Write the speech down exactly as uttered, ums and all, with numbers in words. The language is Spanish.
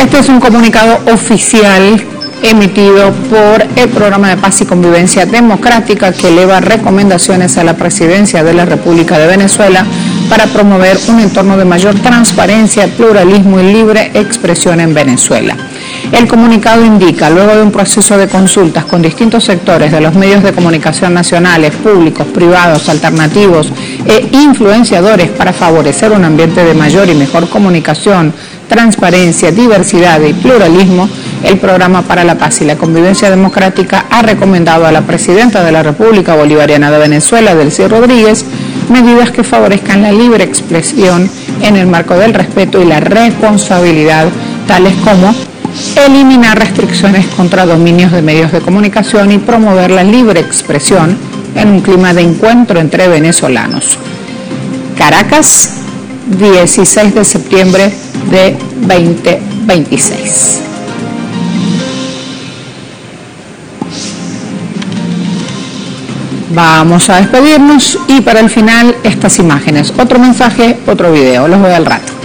Este es un comunicado oficial emitido por el Programa de Paz y Convivencia Democrática que eleva recomendaciones a la Presidencia de la República de Venezuela para promover un entorno de mayor transparencia, pluralismo y libre expresión en Venezuela. El comunicado indica, luego de un proceso de consultas con distintos sectores de los medios de comunicación nacionales, públicos, privados, alternativos e influenciadores para favorecer un ambiente de mayor y mejor comunicación, transparencia, diversidad y pluralismo, el Programa para la Paz y la Convivencia Democrática ha recomendado a la Presidenta de la República Bolivariana de Venezuela, Delcy Rodríguez, medidas que favorezcan la libre expresión en el marco del respeto y la responsabilidad, tales como eliminar restricciones contra dominios de medios de comunicación y promover la libre expresión en un clima de encuentro entre venezolanos. Caracas, dieciséis de septiembre de veinte veintiséis. Vamos a despedirnos y para el final estas imágenes. Otro mensaje, otro video. Los veo al rato.